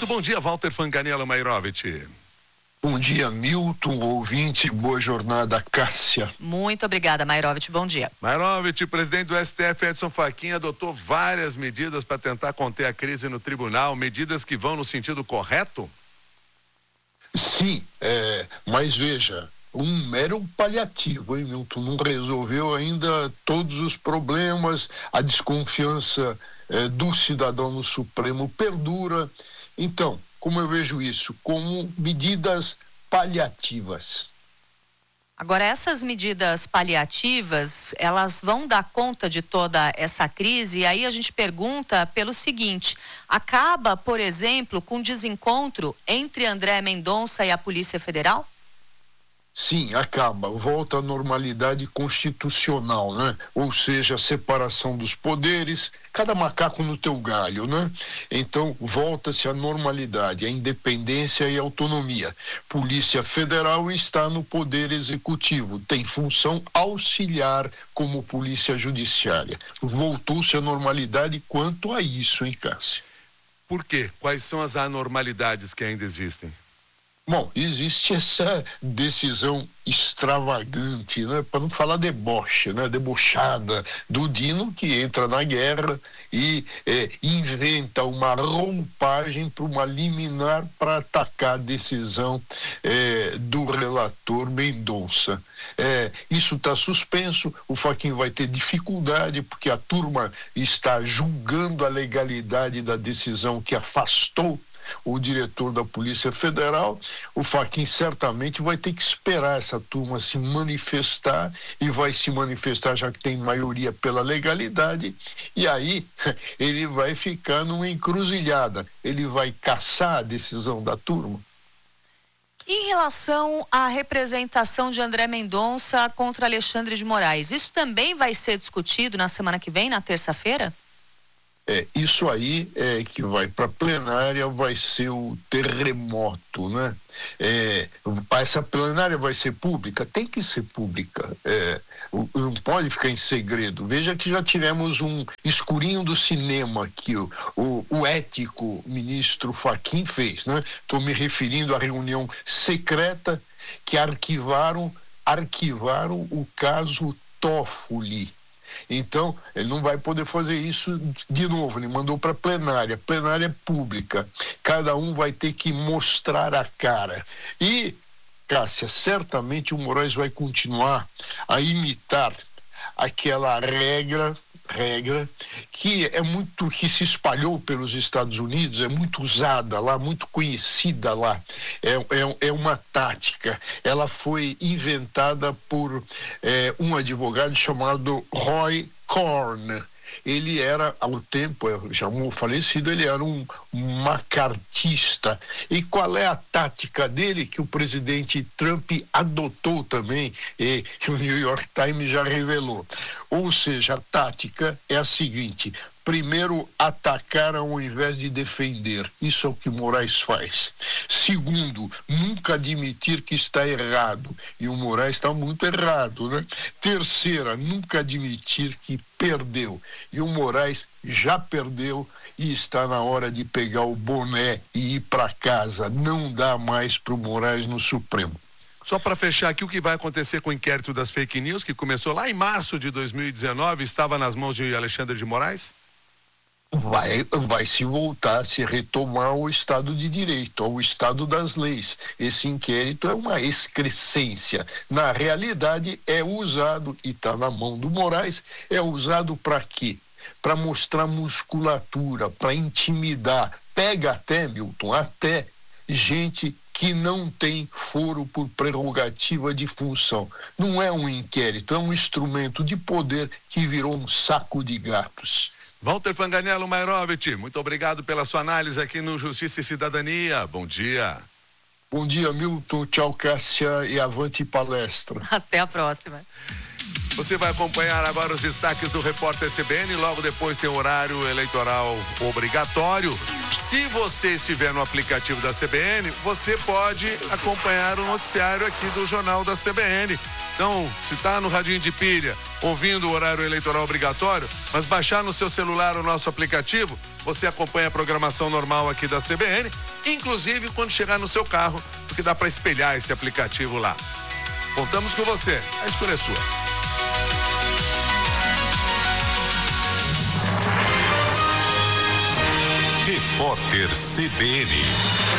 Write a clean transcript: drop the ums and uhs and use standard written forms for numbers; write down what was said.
Muito bom dia, Walter Fanganiello Mairovich. Bom dia, Milton, ouvinte, boa jornada, Cássia. Muito obrigada, Mairovich, bom dia. Mairovich, presidente do STF, Edson Fachin, adotou várias medidas para tentar conter a crise no tribunal, medidas que vão no sentido correto? Sim, mas veja, um mero paliativo, hein, Milton? Não resolveu ainda todos os problemas, a desconfiança do cidadão no Supremo perdura. Então, como eu vejo isso? Como medidas paliativas. Agora, essas medidas paliativas, elas vão dar conta de toda essa crise? E aí a gente pergunta pelo seguinte: acaba, por exemplo, com desencontro entre André Mendonça e a Polícia Federal? Sim, acaba, volta à normalidade constitucional, né? Ou seja, a separação dos poderes, cada macaco no teu galho, né? Então, volta-se à normalidade, a independência e a autonomia. Polícia Federal está no Poder Executivo, tem função auxiliar como Polícia Judiciária. Voltou-se à normalidade quanto a isso, hein, Cássio? Por quê? Quais são as anormalidades que ainda existem? Bom, existe essa decisão extravagante, né? Para não falar deboche, né? Debochada do Dino, que entra na guerra e inventa uma roupagem para uma liminar para atacar a decisão do relator Mendonça. Isso está suspenso, o Fachin vai ter dificuldade porque a turma está julgando a legalidade da decisão que afastou o diretor da Polícia Federal. O Fachin certamente vai ter que esperar essa turma se manifestar, e vai se manifestar já que tem maioria pela legalidade, e aí ele vai ficar numa encruzilhada, ele vai caçar a decisão da turma. Em relação à representação de André Mendonça contra Alexandre de Moraes, isso também vai ser discutido na semana que vem, na terça-feira? Isso aí que vai para a plenária vai ser o terremoto, né? Essa plenária vai ser pública? Tem que ser pública. Não pode ficar em segredo. Veja que já tivemos um escurinho do cinema que o ético ministro Fachin fez, né? Estou me referindo à reunião secreta que arquivaram o caso Toffoli. Então, ele não vai poder fazer isso de novo, ele mandou para a plenária pública, cada um vai ter que mostrar a cara. E, Cássia, certamente o Moraes vai continuar a imitar aquela regra que se espalhou pelos Estados Unidos, é muito usada lá, muito conhecida lá, é uma tática. Ela foi inventada por um advogado chamado Roy Cohn. Ele era, ao tempo, já falecido, ele era um macartista. E qual é a tática dele que o presidente Trump adotou também, e o New York Times já revelou? Ou seja, a tática é a seguinte: primeiro, atacar ao invés de defender. Isso é o que Moraes faz. Segundo, nunca admitir que está errado. E o Moraes está muito errado, né? Terceira, nunca admitir que perdeu. E o Moraes já perdeu e está na hora de pegar o boné e ir para casa. Não dá mais para o Moraes no Supremo. Só para fechar aqui, o que vai acontecer com o inquérito das fake news, que começou lá em março de 2019, estava nas mãos de Alexandre de Moraes? Vai se voltar, se retomar o Estado de Direito, ao Estado das leis. Esse inquérito é uma excrescência. Na realidade, é usado, e está na mão do Moraes, é usado para quê? Para mostrar musculatura, para intimidar. Pega até, Milton, até gente que não tem foro por prerrogativa de função. Não é um inquérito, é um instrumento de poder que virou um saco de gatos. Walter Fanganiello Mairovich, muito obrigado pela sua análise aqui no Justiça e Cidadania. Bom dia. Bom dia, Milton. Tchau, Cássia, e avante palestra. Até a próxima. Você vai acompanhar agora os destaques do Repórter CBN, logo depois tem o horário eleitoral obrigatório. Se você estiver no aplicativo da CBN, você pode acompanhar o noticiário aqui do Jornal da CBN. Então, se está no radinho de pilha, ouvindo o horário eleitoral obrigatório, mas baixar no seu celular o nosso aplicativo, você acompanha a programação normal aqui da CBN, inclusive quando chegar no seu carro, porque dá para espelhar esse aplicativo lá. Contamos com você, a escolha é sua. Repórter CBN.